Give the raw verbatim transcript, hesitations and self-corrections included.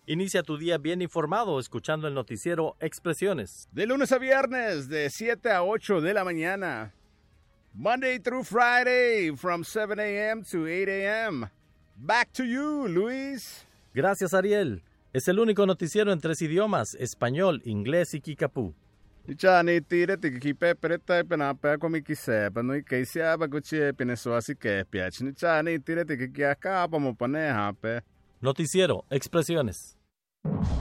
Inicia tu día bien informado escuchando el noticiero Expresiones. De lunes a viernes, de siete a ocho de la mañana. Monday through Friday, from seven a.m. to eight a.m. Back to you, Luis. Gracias, Ariel. Es el único noticiero en tres idiomas, español, inglés y kikapú. Chani tire tikipe pereta penapa komi kisepa no ikeisia baguchi pineso así que piach ni chani tire tikiaka como pone hape. Noticiero Expresiones.